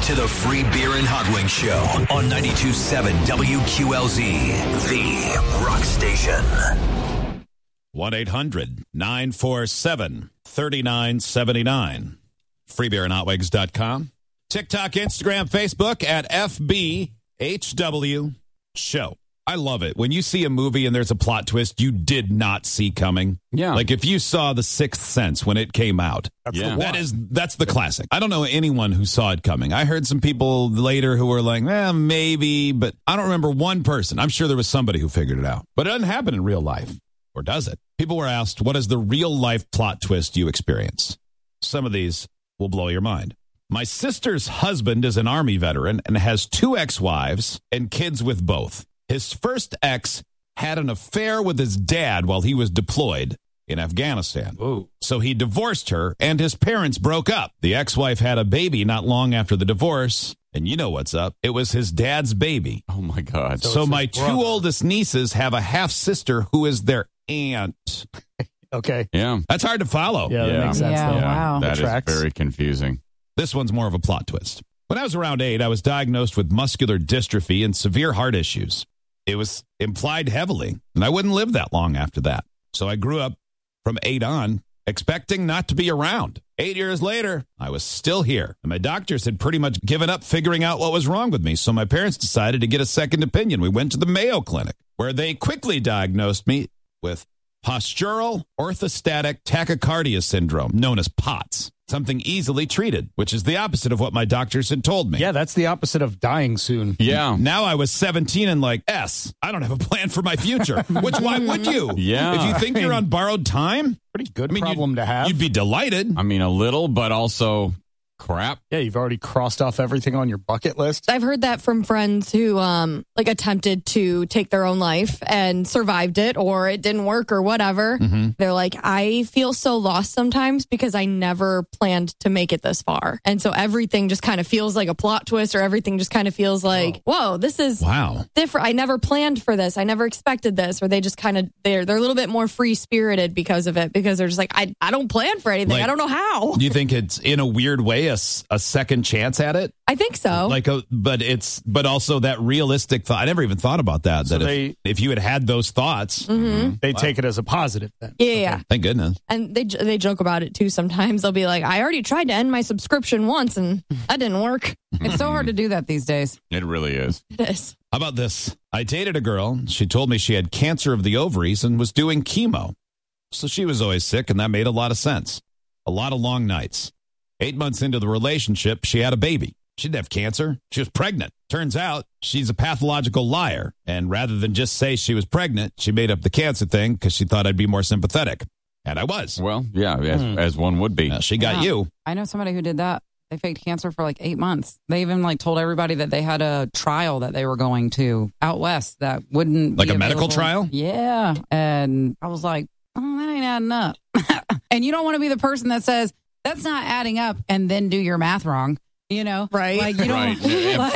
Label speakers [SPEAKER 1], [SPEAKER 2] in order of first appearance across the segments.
[SPEAKER 1] to the Free Beer and Hot Wings Show on 92.7 WQLZ, the rock station.
[SPEAKER 2] 1-800-947-3979. FreeBeerandHotWings.com. TikTok, Instagram, Facebook at FBHW Show. I love it. When you see a movie and there's a plot twist you did not see coming.
[SPEAKER 3] Yeah.
[SPEAKER 2] Like if you saw The Sixth Sense when it came out. That's the classic. I don't know anyone who saw it coming. I heard some people later who were like, maybe, but I don't remember one person. I'm sure there was somebody who figured it out. But it doesn't happen in real life. Or does it? People were asked, what is the real life plot twist you experience? Some of these will blow your mind. My sister's husband is an Army veteran and has 2 ex-wives and kids with both. His first ex had an affair with his dad while he was deployed in Afghanistan.
[SPEAKER 3] Ooh.
[SPEAKER 2] So he divorced her and his parents broke up. The ex-wife had a baby not long after the divorce. And you know what's up. It was his dad's baby.
[SPEAKER 3] Oh, my God.
[SPEAKER 2] So my 2 oldest nieces have a half-sister who is their aunt.
[SPEAKER 4] Okay.
[SPEAKER 3] Yeah.
[SPEAKER 2] That's hard to follow.
[SPEAKER 4] Yeah, that makes sense.
[SPEAKER 5] Yeah,
[SPEAKER 4] though.
[SPEAKER 5] wow.
[SPEAKER 3] That
[SPEAKER 4] Tracks.
[SPEAKER 3] is very confusing.
[SPEAKER 2] This one's more of a plot twist. When I was around 8, I was diagnosed with muscular dystrophy and severe heart issues. It was implied heavily, and I wouldn't live that long after that. So I grew up from 8 on, expecting not to be around. 8 years later, I was still here, and my doctors had pretty much given up figuring out what was wrong with me, so my parents decided to get a second opinion. We went to the Mayo Clinic, where they quickly diagnosed me with postural orthostatic tachycardia syndrome, known as POTS, something easily treated, which is the opposite of what my doctors had told me.
[SPEAKER 4] Yeah, that's the opposite of dying soon.
[SPEAKER 3] Yeah.
[SPEAKER 2] Now I was 17 and like, I don't have a plan for my future. Which, why would you?
[SPEAKER 3] Yeah.
[SPEAKER 2] If you think you're on borrowed time,
[SPEAKER 4] Pretty good problem to have.
[SPEAKER 2] You'd be delighted.
[SPEAKER 3] I mean, a little, but also crap.
[SPEAKER 4] Yeah, you've already crossed off everything on your bucket list.
[SPEAKER 5] I've heard that from friends who attempted to take their own life and survived it, or it didn't work or whatever.
[SPEAKER 2] Mm-hmm.
[SPEAKER 5] They're like, I feel so lost sometimes because I never planned to make it this far. And so everything just kind of feels like a plot twist, or everything just kind of feels like, whoa, this is different. I never planned for this. I never expected this. Or they just kind of, they're a little bit more free spirited because of it, because they're just like, I don't plan for anything.
[SPEAKER 2] Like,
[SPEAKER 5] I don't know how.
[SPEAKER 2] Do you think it's in a weird way a second chance at it?
[SPEAKER 5] I think so.
[SPEAKER 2] But also that realistic thought. I never even thought about that.
[SPEAKER 4] So
[SPEAKER 2] if you had those thoughts,
[SPEAKER 4] they take it as a positive then.
[SPEAKER 5] Yeah.
[SPEAKER 2] Thank goodness.
[SPEAKER 5] And they joke about it too sometimes. They'll be like, I already tried to end my subscription once and that didn't work.
[SPEAKER 6] It's so hard to do that these days.
[SPEAKER 3] It really is.
[SPEAKER 5] It is.
[SPEAKER 2] How about this? I dated a girl. She told me she had cancer of the ovaries and was doing chemo. So she was always sick, and that made a lot of sense. A lot of long nights. 8 months into the relationship, she had a baby. She didn't have cancer. She was pregnant. Turns out she's a pathological liar. And rather than just say she was pregnant, she made up the cancer thing because she thought I'd be more sympathetic. And I was.
[SPEAKER 3] Well, yeah, as one would be.
[SPEAKER 2] She got you.
[SPEAKER 6] I know somebody who did that. They faked cancer for like 8 months. They even told everybody that they had a trial that they were going to out west that wouldn't
[SPEAKER 2] like
[SPEAKER 6] be
[SPEAKER 2] a medical
[SPEAKER 6] available.
[SPEAKER 2] trial?
[SPEAKER 6] Yeah. And I was like, oh, that ain't adding up. And you don't want to be the person that says, that's not adding up, and then do your math wrong. You know,
[SPEAKER 5] right?
[SPEAKER 6] Like you don't.
[SPEAKER 3] Right. Yeah,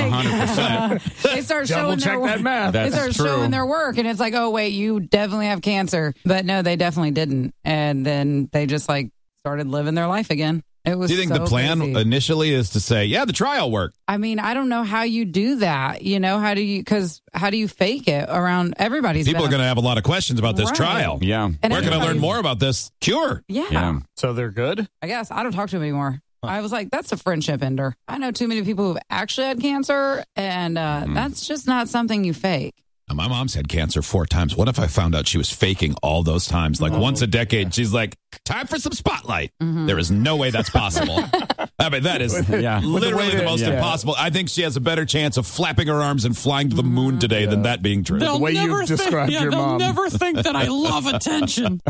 [SPEAKER 3] 100%.
[SPEAKER 6] They start showing
[SPEAKER 4] check that math.
[SPEAKER 6] They
[SPEAKER 3] That's
[SPEAKER 6] start
[SPEAKER 3] true.
[SPEAKER 6] showing their work, and it's like, oh wait, you definitely have cancer. But no, they definitely didn't. And then they just started living their life again. It was.
[SPEAKER 2] Do you think
[SPEAKER 6] so
[SPEAKER 2] the plan
[SPEAKER 6] crazy.
[SPEAKER 2] initially is to say, yeah, the trial worked?
[SPEAKER 6] I mean, I don't know how you do that. You know, how do you fake it around everybody's?
[SPEAKER 2] People are going to have a lot of questions about this
[SPEAKER 6] Right.
[SPEAKER 2] trial.
[SPEAKER 3] Yeah.
[SPEAKER 6] And
[SPEAKER 2] Where can I learn
[SPEAKER 6] everybody's-
[SPEAKER 2] more about this cure?
[SPEAKER 6] Yeah.
[SPEAKER 4] So they're good?
[SPEAKER 6] I guess I don't talk to him anymore. I was like, that's a friendship ender. I know too many people who've actually had cancer, and that's just not something you fake.
[SPEAKER 2] My mom's had cancer 4 times. What if I found out she was faking all those times? Once a decade, she's like, time for some spotlight.
[SPEAKER 6] Mm-hmm.
[SPEAKER 2] There is no way that's possible. I mean, that is literally the most impossible. I think she has a better chance of flapping her arms and flying to the moon today than that being true.
[SPEAKER 4] The way you've described your mom.
[SPEAKER 6] They'll never think that I love attention.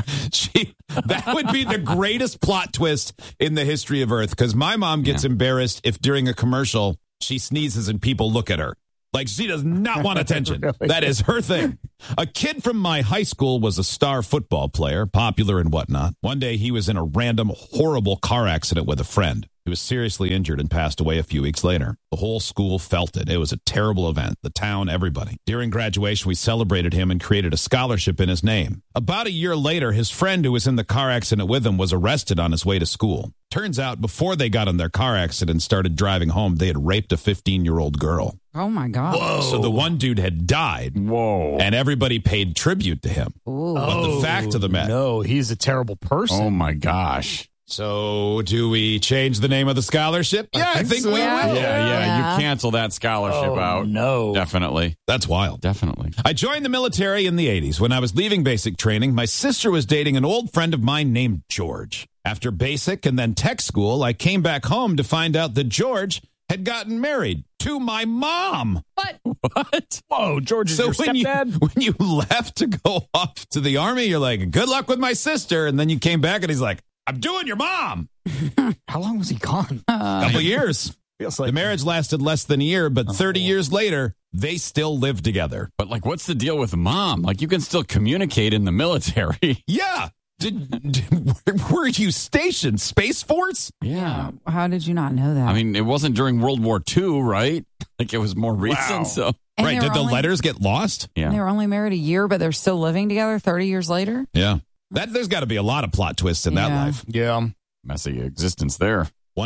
[SPEAKER 2] That would be the greatest plot twist in the history of Earth, because my mom gets embarrassed if during a commercial she sneezes and people look at her. She does not want attention.
[SPEAKER 4] Really?
[SPEAKER 2] That is her thing. A kid from my high school was a star football player, popular and whatnot. One day he was in a random, horrible car accident with a friend. He was seriously injured and passed away a few weeks later. The whole school felt it. It was a terrible event. The town, everybody. During graduation, we celebrated him and created a scholarship in his name. About a year later, his friend who was in the car accident with him was arrested on his way to school. Turns out, before they got in their car accident and started driving home, they had raped a 15-year-old girl.
[SPEAKER 6] Oh, my God.
[SPEAKER 2] Whoa. So the one dude had died.
[SPEAKER 3] Whoa.
[SPEAKER 2] And everybody paid tribute to him.
[SPEAKER 6] Ooh.
[SPEAKER 2] But the fact of the matter.
[SPEAKER 4] No, he's a terrible person.
[SPEAKER 3] Oh, my gosh.
[SPEAKER 2] So, do we change the name of the scholarship? Yeah, I think
[SPEAKER 4] so.
[SPEAKER 2] we will.
[SPEAKER 3] Yeah. You cancel that scholarship out.
[SPEAKER 4] No.
[SPEAKER 3] Definitely.
[SPEAKER 2] That's wild.
[SPEAKER 3] Definitely.
[SPEAKER 2] I joined the military in the 80s. When I was leaving basic training, my sister was dating an old friend of mine named George. After basic and then tech school, I came back home to find out that George had gotten married to my mom.
[SPEAKER 3] What?
[SPEAKER 4] Whoa, George is your stepdad?
[SPEAKER 2] When you left to go off to the army, you're like, good luck with my sister. And then you came back and he's like, I'm doing your mom.
[SPEAKER 4] How long was he gone?
[SPEAKER 2] A couple years.
[SPEAKER 4] Feels like
[SPEAKER 2] The marriage lasted less than a year, but 30 years later, they still live together.
[SPEAKER 3] But, like, what's the deal with mom? Like, you can still communicate in the military.
[SPEAKER 2] Yeah. Were you stationed? Space Force?
[SPEAKER 3] Yeah.
[SPEAKER 6] How did you not know that?
[SPEAKER 3] I mean, it wasn't during World War II, right? Like, it was more recent,
[SPEAKER 4] Wow.
[SPEAKER 3] so.
[SPEAKER 6] And
[SPEAKER 2] Right.
[SPEAKER 6] they
[SPEAKER 2] Did
[SPEAKER 6] were
[SPEAKER 2] the
[SPEAKER 6] only-
[SPEAKER 2] letters get lost?
[SPEAKER 3] Yeah.
[SPEAKER 6] They were only married a year, but they're still living together 30 years later?
[SPEAKER 2] Yeah. There's got to be a lot of plot twists in that
[SPEAKER 6] Yeah.
[SPEAKER 2] life.
[SPEAKER 4] Yeah.
[SPEAKER 3] Messy existence there.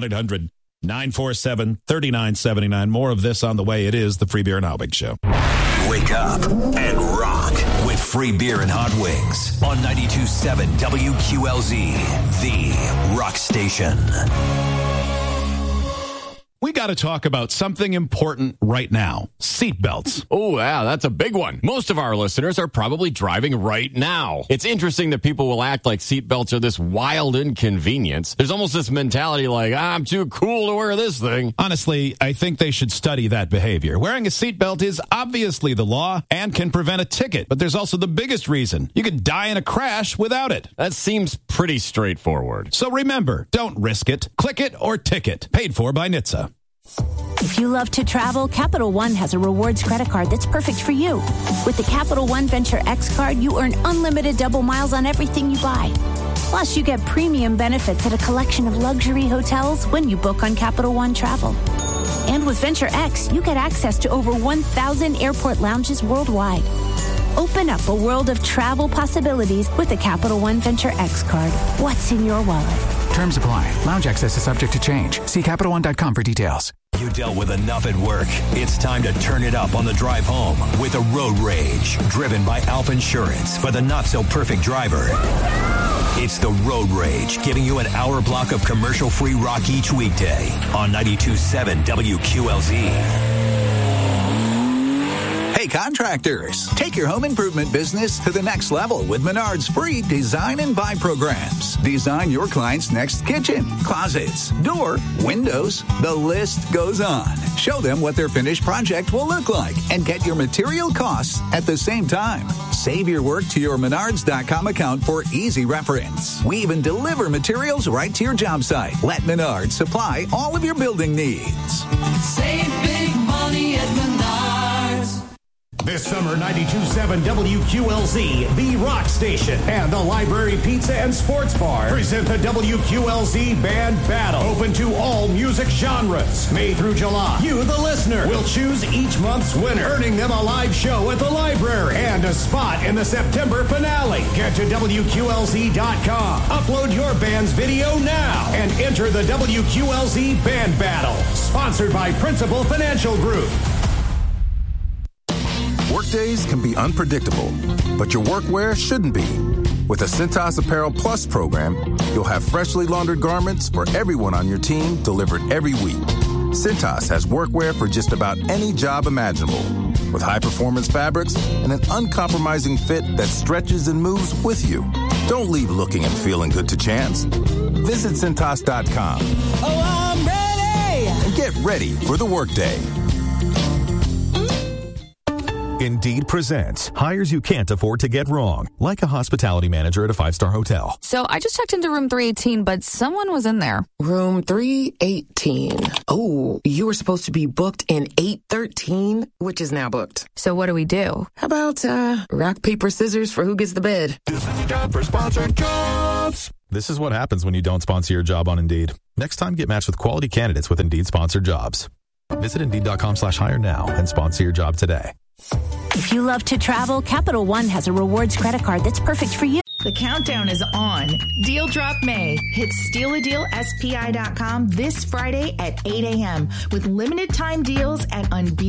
[SPEAKER 2] 1-800-947-3979. More of this on the way. It is the Free Beer and Hot Wings Show.
[SPEAKER 1] Wake up and rock with Free Beer and Hot Wings on 92.7 WQLZ, the rock station.
[SPEAKER 2] We got to talk about something important right now. Seatbelts.
[SPEAKER 3] Oh, yeah, that's a big one. Most of our listeners are probably driving right now. It's interesting that people will act like seatbelts are this wild inconvenience. There's almost this mentality like, I'm too cool to wear this thing.
[SPEAKER 2] Honestly, I think they should study that behavior. Wearing a seatbelt is obviously the law and can prevent a ticket, but there's also the biggest reason. You could die in a crash without it.
[SPEAKER 3] That seems pretty straightforward.
[SPEAKER 2] So remember, don't risk it. Click it or ticket. Paid for by NHTSA.
[SPEAKER 7] If you love to travel, Capital One has a rewards credit card that's perfect for you. With the Capital One Venture X card, you earn unlimited double miles on everything you buy. Plus, you get premium benefits at a collection of luxury hotels when you book on Capital One Travel. And with Venture X, you get access to over 1,000 airport lounges worldwide. Open up a world of travel possibilities with the Capital One Venture X card. What's in your wallet?
[SPEAKER 8] Terms apply. Lounge access is subject to change. See CapitalOne.com for details.
[SPEAKER 1] You dealt with enough at work. It's time to turn it up on the drive home with a road rage driven by Alp Insurance for the not-so-perfect driver. It's the Road Rage, giving you an hour block of commercial-free rock each weekday on 92.7 WQLZ.
[SPEAKER 9] Hey, contractors, take your home improvement business to the next level with Menard's free design and buy programs. Design your client's next kitchen, closets, door, windows. The list goes on. Show them what their finished project will look like and get your material costs at the same time. Save your work to your Menards.com account for easy reference. We even deliver materials right to your job site. Let Menards supply all of your building needs.
[SPEAKER 10] Save big money at Menards.
[SPEAKER 11] This summer, 92.7 WQLZ, the rock station, and the Library Pizza and Sports Bar present the WQLZ Band Battle, open to all music genres. May through July, you, the listener, will choose each month's winner, earning them a live show at the library and a spot in the September finale. Get to WQLZ.com, upload your band's video now, and enter the WQLZ Band Battle. Sponsored by Principal Financial Group.
[SPEAKER 12] Workdays can be unpredictable, but your workwear shouldn't be. With the Cintas Apparel Plus program, you'll have freshly laundered garments for everyone on your team delivered every week. Cintas has workwear for just about any job imaginable, with high-performance fabrics and an uncompromising fit that stretches and moves with you. Don't leave looking and feeling good to chance. Visit Cintas.com.
[SPEAKER 10] Oh, I'm ready!
[SPEAKER 12] And get ready for the workday.
[SPEAKER 13] Indeed presents hires you can't afford to get wrong, like a hospitality manager at a 5-star hotel.
[SPEAKER 14] So I just checked into room 318, but someone was in there.
[SPEAKER 15] Room 318. Oh, you were supposed to be booked in 813, which is now booked.
[SPEAKER 14] So what do we do?
[SPEAKER 15] How about rock, paper, scissors for who gets the bed?
[SPEAKER 16] This is a job for sponsored jobs.
[SPEAKER 13] This is what happens when you don't sponsor your job on Indeed. Next time, get matched with quality candidates with Indeed sponsored jobs. Visit Indeed.com/hire now and sponsor your job today.
[SPEAKER 7] If you love to travel, Capital One has a rewards credit card that's perfect for you.
[SPEAKER 16] The countdown is on. Deal Drop May. Hit StealADealSPI.com this Friday at 8 a.m. with limited time deals at unbeatable